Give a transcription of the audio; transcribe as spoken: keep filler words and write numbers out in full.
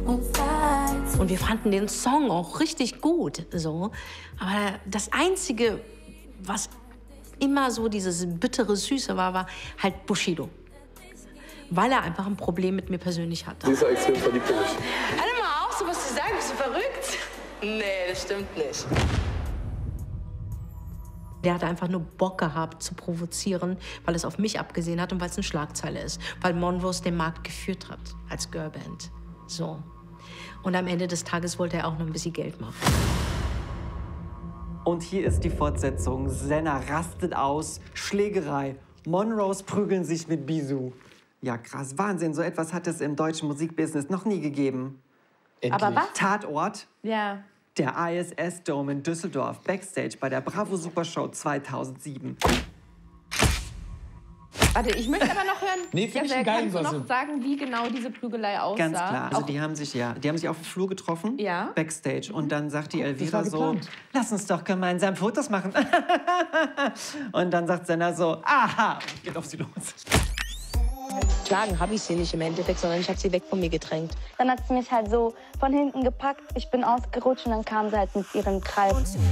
Und wir fanden den Song auch richtig gut, so. Aber das Einzige, was immer so dieses bittere Süße war, war halt Bushido. Weil er einfach ein Problem mit mir persönlich hatte. Sie ist ja extrem verliebt in mich. Hör mal auf, so was zu sagen, bist du verrückt? Nee, das stimmt nicht. Der hatte einfach nur Bock gehabt zu provozieren, weil es auf mich abgesehen hat und weil es eine Schlagzeile ist. Weil Monrose den Markt geführt hat als Girlband. So. Und am Ende des Tages wollte er auch noch ein bisschen Geld machen. Und hier ist die Fortsetzung. Senna rastet aus, Schlägerei. Monrose prügeln sich mit Bisou. Ja, krass, Wahnsinn. So etwas hat es im deutschen Musikbusiness noch nie gegeben. Endlich. Aber was? Tatort, Ja. der I S S-Dome in Düsseldorf, Backstage bei der Bravo Supershow zweitausendsieben. Warte, ich möchte aber noch hören. Nee, find ich einen Jasel, geilen kannst du noch Versum. sagen, wie genau diese Prügelei aussah? Ganz klar. Also Auch die haben sich ja, die haben sich auf dem Flur getroffen, Ja. Backstage. Und dann sagt die Elvira war so, geplant. lass uns doch gemeinsam Fotos machen. Und dann sagt Senna so, aha, und geht auf sie los. Schlagen habe ich sie nicht im Endeffekt, sondern ich habe sie weg von mir gedrängt. Dann hat sie mich halt so von hinten gepackt. Ich bin ausgerutscht und dann kam sie halt mit ihrem Kreis.